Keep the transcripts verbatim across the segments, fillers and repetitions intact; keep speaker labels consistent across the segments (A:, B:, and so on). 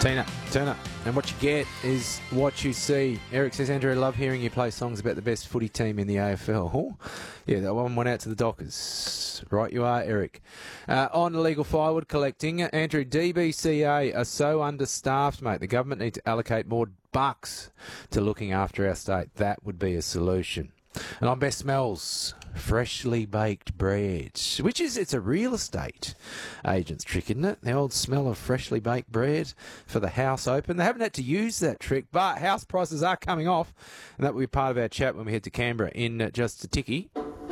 A: Tina Turner, and what you get is what you see. Eric says, Andrew, I love hearing you play songs about the best footy team in the A F L. Oh, yeah, that one went out to the Dockers. Right you are, Eric. Uh, on illegal firewood collecting, Andrew, D B C A are so understaffed, mate. The government need to allocate more bucks to looking after our state. That would be a solution. And on best smells, freshly baked bread, which is, it's a real estate agent's trick, isn't it? The old smell of freshly baked bread for the house open. They haven't had to use that trick, but house prices are coming off, and that will be part of our chat when we head to Canberra in just a ticky.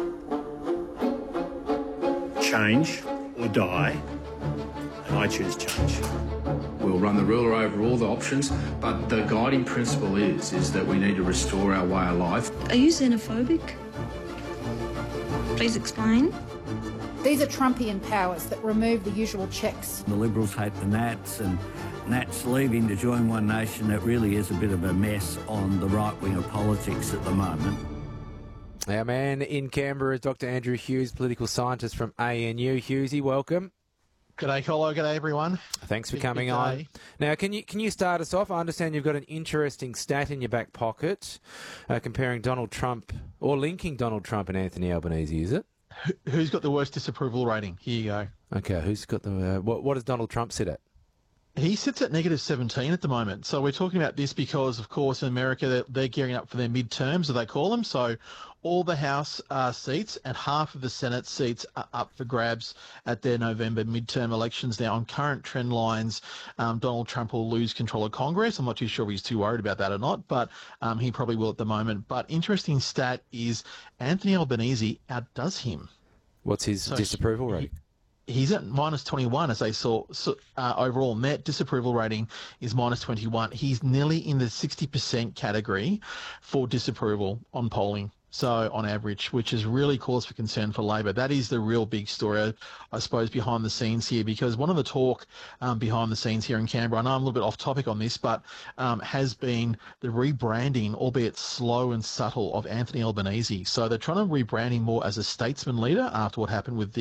B: Change or die, and I choose change.
C: We'll run the ruler over all the options, but the guiding principle is, is that we need to restore our way of life.
D: Are you xenophobic? Please explain.
E: These are Trumpian powers that remove the usual checks.
F: The Liberals hate the Nats, and Nats leaving to join One Nation. It really is a bit of a mess on the right wing of politics at the moment.
A: Our man in Canberra is Doctor Andrew Hughes, political scientist from A N U. Hughesy, welcome.
G: G'day, Colo. G'day, everyone.
A: Thanks for
G: Big,
A: coming
G: big
A: on.
G: day.
A: Now, can you can you start us off? I understand you've got an interesting stat in your back pocket uh, comparing Donald Trump, or linking Donald Trump and Anthony Albanese, is it?
G: Who- Who's got the worst disapproval rating? Here you go.
A: Okay, who's got the... Uh, what, what does Donald Trump sit at?
G: He sits at negative seventeen at the moment. So we're talking about this because, of course, in America, they're, they're gearing up for their midterms, as they call them. So all the House uh, seats and half of the Senate seats are up for grabs at their November midterm elections. Now, on current trend lines, um, Donald Trump will lose control of Congress. I'm not too sure if he's too worried about that or not, but um, he probably will at the moment. But interesting stat is Anthony Albanese outdoes him.
A: What's his
G: So
A: disapproval
G: he-
A: rating?
G: He's at minus twenty-one, as they saw. So, uh, overall net disapproval rating is minus twenty-one. He's nearly in the sixty percent category for disapproval on polling. So on average, which is really cause for concern for Labor. That is the real big story, I suppose, behind the scenes here, because one of the talk um, behind the scenes here in Canberra, I know I'm a little bit off topic on this, but um, has been the rebranding, albeit slow and subtle, of Anthony Albanese. So they're trying to rebrand him more as a statesman leader after what happened with the